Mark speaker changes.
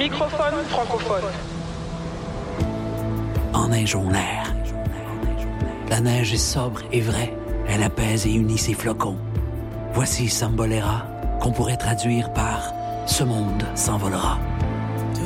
Speaker 1: Microphone francophone.
Speaker 2: Enneigeons l'air. La neige est sobre et vraie. Elle apaise et unit ses flocons. Voici Sambolera, qu'on pourrait traduire par « Ce monde s'envolera ».